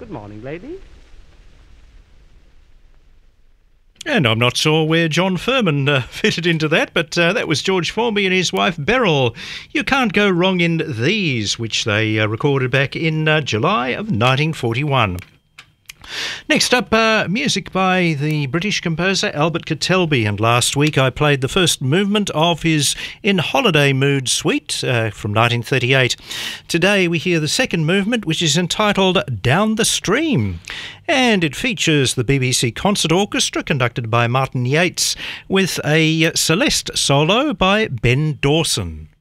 Good morning, ladies. And I'm not sure where John Furman fitted into that, but that was George Formby and his wife Beryl. You Can't Go Wrong in These, which they recorded back in July of 1941. Next up, music by the British composer Albert Kettelby, and last week I played the first movement of his In Holiday Mood suite from 1938. Today we hear the second movement, which is entitled Down the Stream, and it features the BBC Concert Orchestra conducted by Martin Yates with a Celeste solo by Ben Dawson.